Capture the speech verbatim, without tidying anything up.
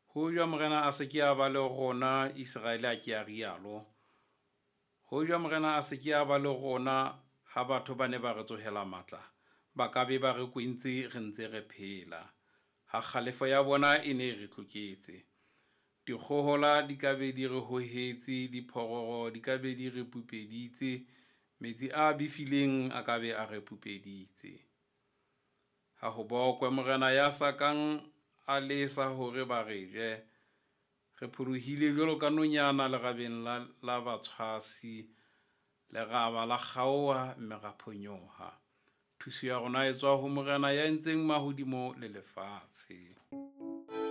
Hoja morena a se ke a ba le rona Israel a ke a rialo. Hoja morena a se ke a ba le rona ha batho ba ne ba re tsohela matla, ba ka be ba re kwentse re ntse re phela. Ha kgalefo ya bona e ne re tloketse. Dikgohola di ka be di re hohetse, diphororo di ka be di re pupeditse, metsi a befileng a ka be a re pupeditse. Ha ho bokwe morena ya sakang a lesa hore ba re je. Re phuruhile jwalo ka nonyana lerabeng la, la batshwasi, leraba la kgaoha mme ra phonyoha. Thuso ya rona e tswa ho morena ya entseng mahodimo le lefatshe.